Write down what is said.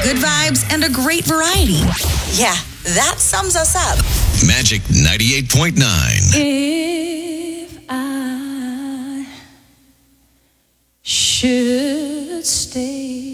good vibes, and a great variety. Yeah, that sums us up. Magic 98.9. If I should stay,